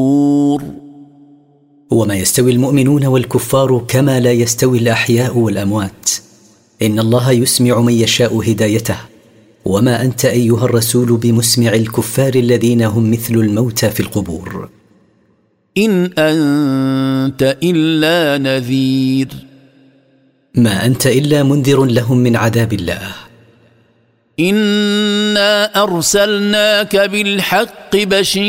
وما يستوي المؤمنون والكفار كما لا يستوي الأحياء والأموات. إن الله يسمع من يشاء هدايته، وما أنت أيها الرسول بمسمع الكفار الذين هم مثل الموتى في القبور. إن أنت إلا نذير، ما أنت إلا منذر لهم من عذاب الله. إنا أرسلناك بالحق بشيرا